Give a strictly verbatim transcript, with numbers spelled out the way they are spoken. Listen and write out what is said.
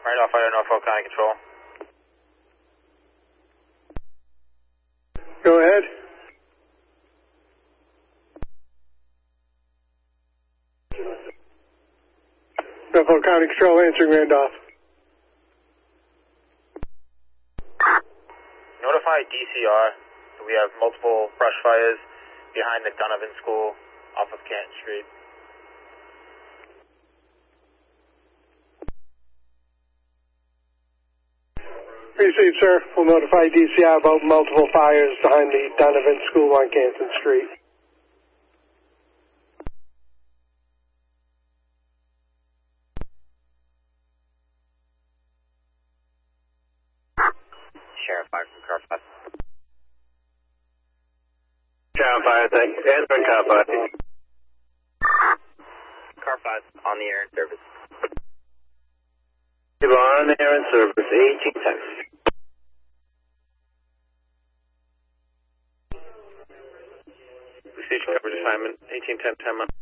Randolph Fire, Norfolk County Control. Go ahead. Norfolk County Control answering Randolph. Notify D C R. We have multiple brush fires behind the Donovan School off of Canton Street. Received, sir. We'll notify D C R about multiple fires behind the Donovan School on Canton Street. Sheriff Fire from Car five. Sheriff Fire, thank you. Answering Car five. Car five on the air in service. You are on the air in service, eighteen ten. Station coverage assignment, eighteen ten, ten miles.